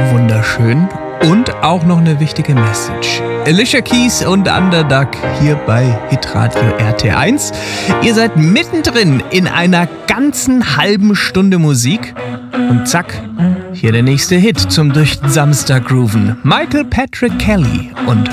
wunderschön und auch noch eine wichtige Message. Alicia Keys und Underdog hier bei Hitradio RT1. Ihr seid mittendrin in einer ganzen halben Stunde Musik und zack, hier der nächste Hit zum durch den Samstag grooven. Michael Patrick Kelly und